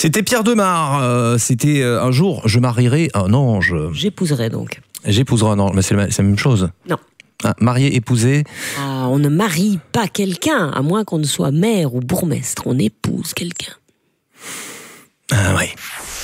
C'était Pierre Demar. C'était un jour, je marierai un ange. J'épouserai donc. J'épouserai un ange, mais c'est la même chose. Non. Ah, marié, épousé. Ah, on ne marie pas quelqu'un, à moins qu'on ne soit maire ou bourgmestre. On épouse quelqu'un. Ah oui.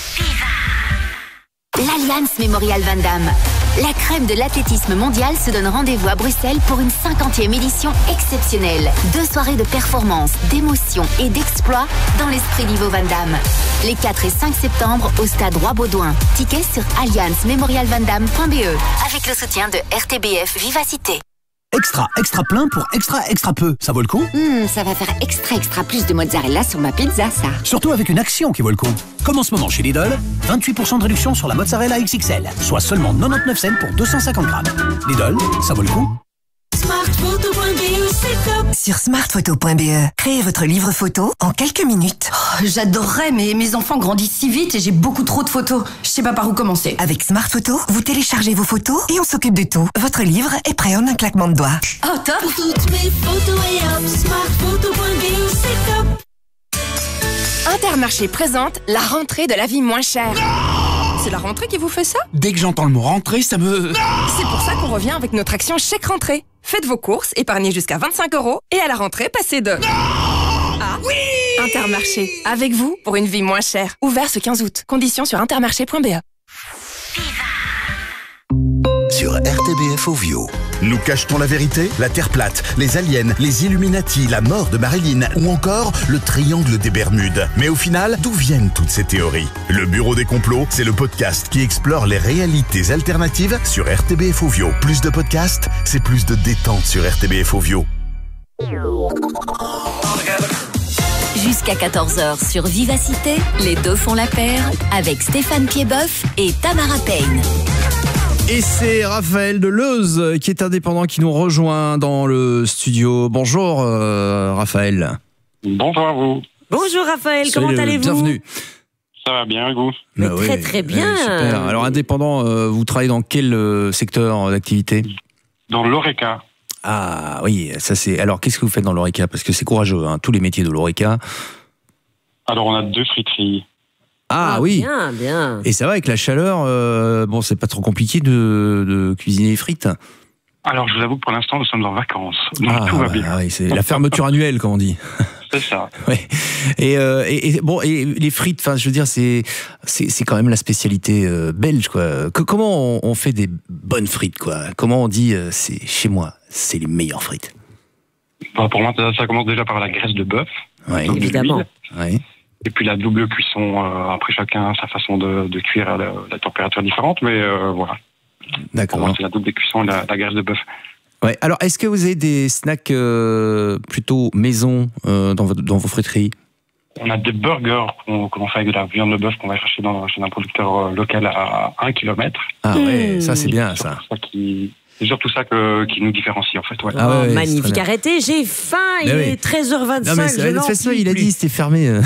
L'Alliance Mémorial Van Damme. La crème de l'athlétisme mondial se donne rendez-vous à Bruxelles pour une 50e édition exceptionnelle. 2 soirées de performance, d'émotion et d'exploit dans l'esprit d'Ivo Van Damme. Les 4 et 5 septembre au stade Roi-Baudouin. Tickets sur alliancememorialvandamme.be avec le soutien de RTBF Vivacité. Extra plein pour extra peu. Ça vaut le coup? Ça va faire extra plus de mozzarella sur ma pizza, ça. Surtout avec une action qui vaut le coup. Comme en ce moment chez Lidl, 28% de réduction sur la mozzarella XXL, soit seulement 99 cents pour 250 grammes. Lidl, ça vaut le coup. Smartphoto.be, c'est top. Sur smartphoto.be, créez votre livre photo en quelques minutes. J'adorerais, mais mes enfants grandissent si vite et j'ai beaucoup trop de photos. Je sais pas par où commencer. Avec Smartphoto, vous téléchargez vos photos et on s'occupe de tout. Votre livre est prêt en un claquement de doigts. Oh, top! Pour toutes mes photos et hop, smartphoto.be, c'est top. Intermarché présente la rentrée de la vie moins chère. C'est la rentrée qui vous fait ça? Dès que j'entends le mot rentrée, ça me... C'est pour ça qu'on revient avec notre action chèque rentrée. Faites vos courses, épargnez jusqu'à 25 € et à la rentrée, passez de... Ah oui! Intermarché, avec vous pour une vie moins chère. Ouvert ce 15 août. Conditions sur intermarché.be. Sur RTBF Ovio. Nous cachetons la vérité, la Terre plate, les aliens, les Illuminati, la mort de Marilyn ou encore le triangle des Bermudes. Mais au final, d'où viennent toutes ces théories? Le Bureau des complots, c'est le podcast qui explore les réalités alternatives sur RTBF Ovio. Plus de podcasts, c'est plus de détente sur RTBF Ovio. Jusqu'à 14h sur Vivacité, les deux font la paire avec Stéphane Piedboeuf et Tamara Payne. Et c'est Raphaël de Leuze qui est indépendant qui nous rejoint dans le studio. Bonjour Raphaël. Bonjour à vous. Bonjour Raphaël, comment allez-vous? Bienvenue. Ça va bien, et vous? Mais très bien. Super. Alors indépendant, vous travaillez dans quel secteur d'activité? Dans l'ORECA. Ah oui, ça c'est... Alors qu'est-ce que vous faites dans l'ORECA? Parce que c'est courageux, hein, tous les métiers de l'ORECA. Alors on a 2 friteries. Ah oui. Bien. Et ça va avec la chaleur, bon c'est pas trop compliqué de cuisiner les frites? Alors je vous avoue que pour l'instant nous sommes en vacances, donc tout va bien. Ah oui, c'est la fermeture annuelle comme on dit. C'est ça. Ouais. Et bon, et les frites, enfin je veux dire c'est quand même la spécialité belge quoi. Comment on fait des bonnes frites quoi? Comment on dit c'est chez moi, c'est les meilleures frites? Bon, pour moi ça commence déjà par la graisse de bœuf. Ouais. Évidemment. Ouais. Et puis la double cuisson, après chacun sa façon de cuire à la température différente, mais voilà. D'accord. Pour moi, c'est la double cuisson et la graisse de bœuf. Ouais. Alors, est-ce que vous avez des snacks plutôt maison dans vos friteries? On a des burgers qu'on fait avec de la viande de bœuf qu'on va chercher chez un producteur local à 1 km. Ah ouais, ça c'est bien ça. C'est surtout ça qui nous différencie en fait. Ouais. Ah ouais, magnifique. Arrêtez, j'ai faim, il est 13h25. Non, mais de toute façon, il a dit c'était fermé.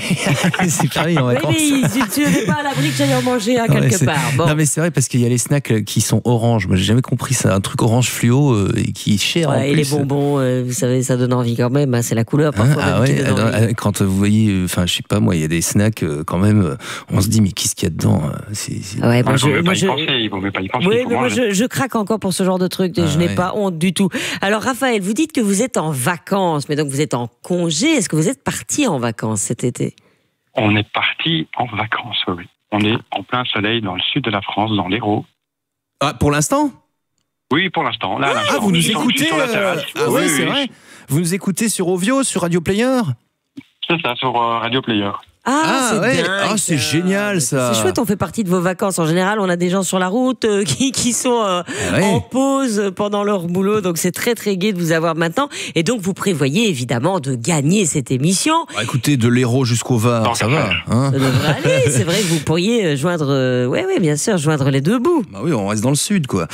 C'est fermé en vacances. Oui, mais tu n'es pas à l'abri que j'aille en manger quelque part. Bon. Non, mais c'est vrai parce qu'il y a les snacks qui sont orange. Moi, j'ai jamais compris ça. Un truc orange fluo et qui est cher en plus. Et les bonbons, vous savez, ça donne envie quand même. C'est la couleur parfois. Ah ouais, quand vous voyez, enfin, je sais pas, moi, il y a des snacks quand même. On se dit, mais qu'est-ce qu'il y a dedans? Ouais, il vaut mieux pas y penser. Oui, mais moi, je craque encore pour ce genre de truc. Je n'ai pas honte du tout. Alors, Raphaël, vous dites que vous êtes en vacances, mais donc vous êtes en congé. Est-ce que vous êtes parti en vacances cet été? On est parti en vacances, oui. On est en plein soleil dans le sud de la France, dans l'Hérault. Ah, pour l'instant? Oui, pour l'instant. Là, vous nous écoutez Ah oui, c'est vrai. Vous nous écoutez sur Ovio, sur Radio Player? C'est ça, sur Radio Player. C'est ouais. dingue. C'est génial ça. C'est chouette, on fait partie de vos vacances. En général, on a des gens sur la route qui sont en pause pendant leur boulot. Donc c'est très très gai de vous avoir maintenant. Et donc vous prévoyez évidemment de gagner cette émission. Écoutez, de l'Hérault jusqu'au Var, ça va. Hein, ça devrait aller. C'est vrai que vous pourriez joindre, bien sûr, joindre les deux bouts. Bah oui, on reste dans le sud quoi.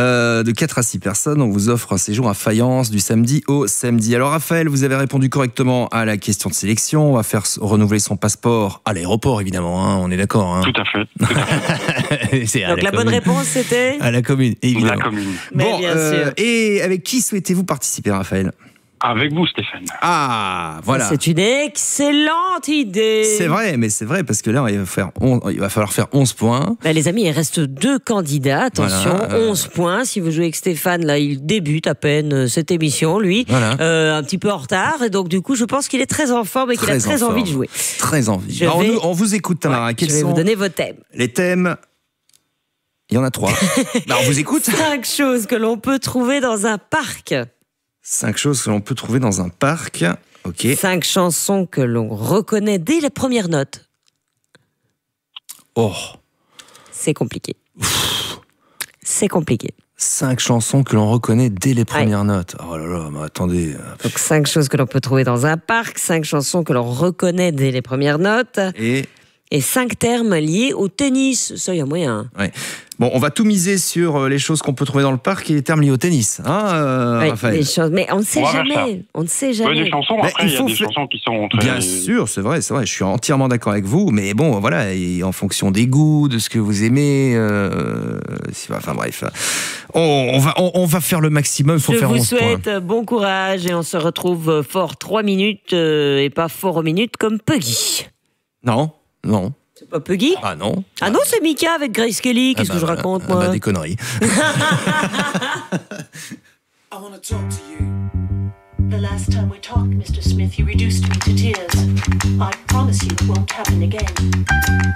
De 4 à 6 personnes, on vous offre un séjour à Fayence du samedi au samedi. Alors Raphaël, vous avez répondu correctement à la question de sélection. On va faire renouveler son passeport à l'aéroport, évidemment, hein, on est d'accord. Hein. Tout à fait. Donc la bonne réponse, c'était à la commune, évidemment. La commune. Mais bien sûr. Et avec qui souhaitez-vous participer, Raphaël? Avec vous, Stéphane. Ah, voilà. C'est une excellente idée. C'est vrai, parce que là, il va falloir faire 11 points. Les amis, il reste 2 candidats. Attention, voilà, 11 points. Si vous jouez avec Stéphane, là, il débute à peine cette émission, lui. Voilà. Un petit peu en retard. Et donc, du coup, je pense qu'il est très en forme et qu'il a très envie de jouer. Très envie. Alors, on vous écoute, Tamara. Je vais vous donner vos thèmes. Les thèmes. Il y en a 3. On vous écoute. 5 choses que l'on peut trouver dans un parc. 5 choses que l'on peut trouver dans un parc. Ok. 5 chansons que l'on reconnaît dès les premières notes. Oh. C'est compliqué. C'est compliqué. 5 chansons que l'on reconnaît dès les premières notes. Oh là là, mais attendez. Donc 5 choses que l'on peut trouver dans un parc, 5 chansons que l'on reconnaît dès les premières notes. Et 5 termes liés au tennis. Ça, il y a moyen. Ouais. Bon, on va tout miser sur les choses qu'on peut trouver dans le parc et les termes liés au tennis. Raphaël. Les choses, mais on ne sait jamais. On ne sait jamais. Les chansons, après, il y a des chansons qui sont très... Bien sûr, c'est vrai. Je suis entièrement d'accord avec vous. Mais bon, voilà, et en fonction des goûts, de ce que vous aimez... Enfin bref. On va faire le maximum. Je vous souhaite bon courage et on se retrouve fort 3 minutes et pas fort aux minutes comme Puggy. Non. C'est pas Puggy ? Ah non. Ah non, c'est Mika avec Grace Kelly. Qu'est-ce que je raconte, moi ? Des conneries. I want to talk to you. The last time we talked, Mr. Smith, you reduced me to tears. I promise you it won't happen again.